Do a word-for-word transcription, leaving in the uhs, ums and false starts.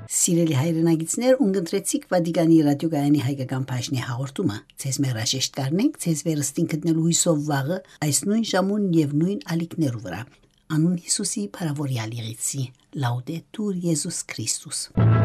Սիրելի հայրենագիտներ, ունգընտրեցիք Վատիկանի ռադիոգայանի հայկական բաժնի հաղորդումը։ Ձեզ մերաշեշտ կառնենք, ձեզ վերստին գտնելու հույսով վաղը այս նույն ժամուն եւ նույն ալիքներու վրա։ Անուն Հիսուսի փարավորյալ եղեցի։ Լաուդետուր Եզուս Քրիստոս։